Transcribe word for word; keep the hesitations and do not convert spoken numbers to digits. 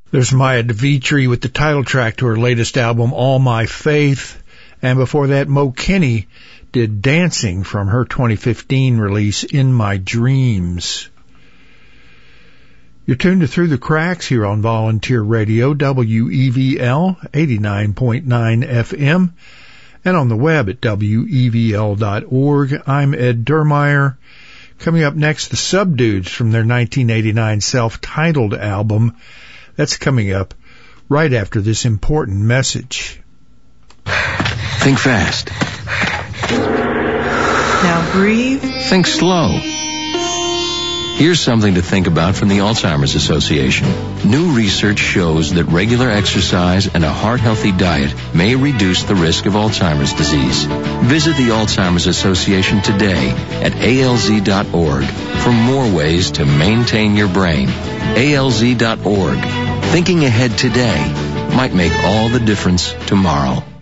There's Maya DeVitri with the title track to her latest album, All My Faith. And before that, Mo Kinney did Dancing from her twenty fifteen release, In My Dreams. You're tuned to Through the Cracks here on Volunteer Radio, W E V L, eighty-nine point nine F M, and on the web at W E V L dot org. I'm Ed Dermeyer. Coming up next, the Subdudes from their nineteen eighty-nine self-titled album. That's coming up right after this important message. Think fast. Now breathe. Think slow. Here's something to think about from the Alzheimer's Association. New research shows that regular exercise and a heart-healthy diet may reduce the risk of Alzheimer's disease. Visit the Alzheimer's Association today at A L Z dot org for more ways to maintain your brain. A L Z dot org. Thinking ahead today might make all the difference tomorrow.